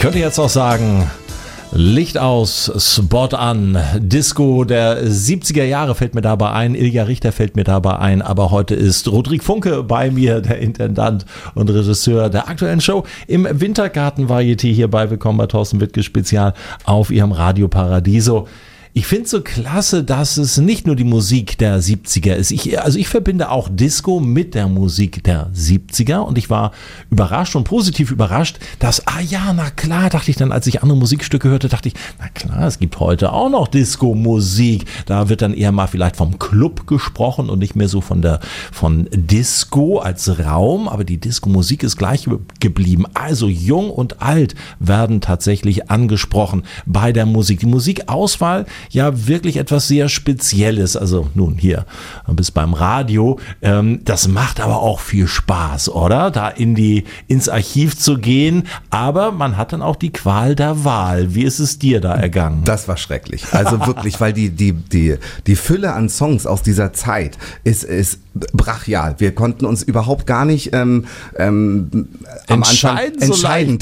könnte jetzt auch sagen, Licht aus, Spot an, Disco der 70er Jahre fällt mir dabei ein, Ilja Richter fällt mir dabei ein, aber heute ist Rodrigue Funke bei mir, der Intendant und Regisseur der aktuellen Show im Wintergarten Varieté hier bei Willkommen bei Thorsten Wittke Spezial auf ihrem Radio Paradiso. Ich finde es so klasse, dass es nicht nur die Musik der 70er ist. Ich verbinde auch Disco mit der Musik der 70er und ich war überrascht und positiv überrascht, dass, na klar, dachte ich dann, als ich andere Musikstücke hörte, dachte ich, na klar, es gibt heute auch noch Disco-Musik. Da wird dann eher mal vielleicht vom Club gesprochen und nicht mehr so von Disco als Raum, aber die Disco-Musik ist gleich geblieben. Also jung und alt werden tatsächlich angesprochen bei der Musik. Die Musikauswahl, ja wirklich etwas sehr Spezielles, also nun hier bis beim Radio, das macht aber auch viel Spaß, oder? Da ins Archiv zu gehen, aber man hat dann auch die Qual der Wahl. Wie ist es dir da ergangen? Das war schrecklich, also wirklich, weil die Fülle an Songs aus dieser Zeit ist brachial. Wir konnten uns überhaupt gar nicht am Anfang entscheiden,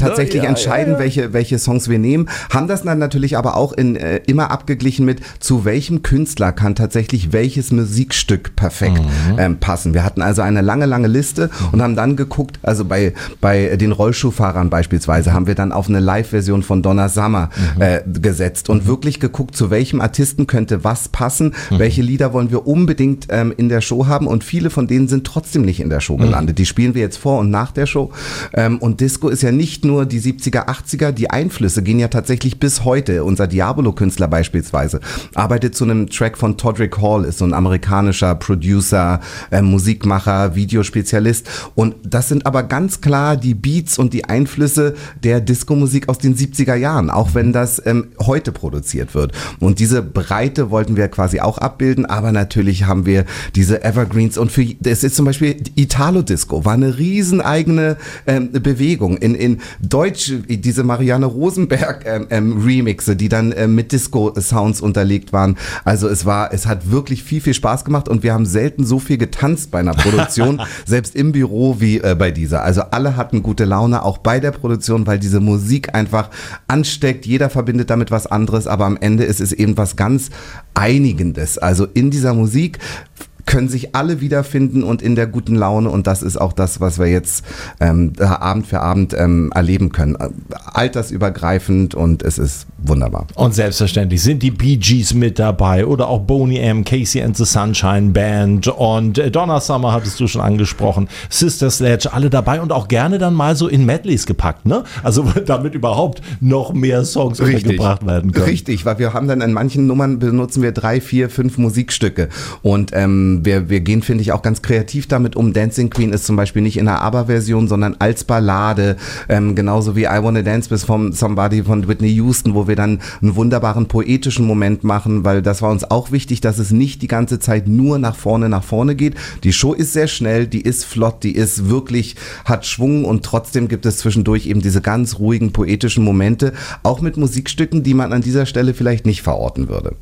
welche Songs wir nehmen, haben das dann natürlich aber auch immer abgeglichen mit, zu welchem Künstler kann tatsächlich welches Musikstück perfekt passen. Wir hatten also eine lange Liste und haben dann geguckt, also bei den Rollschuhfahrern beispielsweise, haben wir dann auf eine Live-Version von Donna Summer gesetzt und wirklich geguckt, zu welchem Artisten könnte was passen, welche Lieder wollen wir unbedingt in der Show haben, und viele von denen sind trotzdem nicht in der Show gelandet. Die spielen wir jetzt vor und nach der Show. Und Disco ist ja nicht nur die 70er, 80er, die Einflüsse gehen ja tatsächlich bis heute. Unser Diabolo-Künstler beispielsweise arbeitet zu einem Track von Todrick Hall, ist so ein amerikanischer Producer, Musikmacher, Videospezialist, und das sind aber ganz klar die Beats und die Einflüsse der Disco-Musik aus den 70er Jahren, auch wenn das heute produziert wird. Und diese Breite wollten wir quasi auch abbilden, aber natürlich haben wir diese Evergreens, und es ist zum Beispiel Italo-Disco, war eine riesen eigene Bewegung. In Deutsch, diese Marianne Rosenberg Remixe, die dann mit Disco-Sounds unterlegt waren. Also es hat wirklich viel Spaß gemacht, und wir haben selten so viel getanzt bei einer Produktion, selbst im Büro wie bei dieser. Also alle hatten gute Laune, auch bei der Produktion, weil diese Musik einfach ansteckt. Jeder verbindet damit was anderes, aber am Ende ist es eben was ganz Einigendes. Also in dieser Musik können sich alle wiederfinden und in der guten Laune, und das ist auch das, was wir jetzt Abend für Abend erleben können. Altersübergreifend, und es ist wunderbar. Und selbstverständlich sind die Bee Gees mit dabei oder auch Boney M., Casey and the Sunshine Band und Donna Summer hattest du schon angesprochen, Sister Sledge, alle dabei und auch gerne dann mal so in Medleys gepackt, ne? Also damit überhaupt noch mehr Songs untergebracht werden können. Richtig, weil wir haben dann in manchen Nummern benutzen wir 3, 4, 5 Musikstücke, und wir gehen, finde ich, auch ganz kreativ damit um. Dancing Queen ist zum Beispiel nicht in der ABBA-Version, sondern als Ballade, genauso wie I Wanna Dance With Somebody von Whitney Houston, wo wir dann einen wunderbaren poetischen Moment machen, weil das war uns auch wichtig, dass es nicht die ganze Zeit nur nach vorne geht. Die Show ist sehr schnell, die ist flott, die ist wirklich, hat Schwung, und trotzdem gibt es zwischendurch eben diese ganz ruhigen poetischen Momente, auch mit Musikstücken, die man an dieser Stelle vielleicht nicht verorten würde.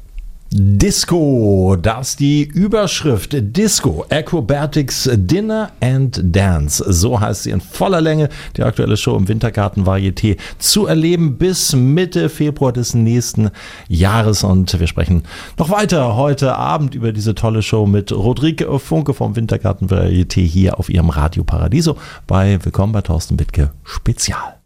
Disco, das ist die Überschrift. Disco, Acrobatics, Dinner and Dance. So heißt sie in voller Länge. Die aktuelle Show im Wintergarten Varieté zu erleben bis Mitte Februar des nächsten Jahres. Und wir sprechen noch weiter heute Abend über diese tolle Show mit Rodrigue Funke vom Wintergarten Varieté hier auf ihrem Radio Paradiso bei Willkommen bei Thorsten Wittke Spezial.